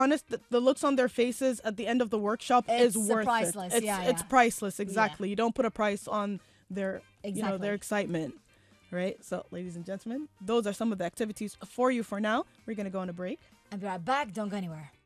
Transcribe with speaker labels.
Speaker 1: honest, the looks on their faces at the end of the workshop is
Speaker 2: It's
Speaker 1: worth
Speaker 2: priceless.
Speaker 1: it.
Speaker 2: Yeah,
Speaker 1: It's
Speaker 2: yeah.
Speaker 1: priceless. Exactly. You don't put a price on their
Speaker 2: Exactly.
Speaker 1: their excitement, right? So, ladies and gentlemen, those are some of the activities for you for now. We're gonna go on a break.
Speaker 2: And be right back. Don't go anywhere.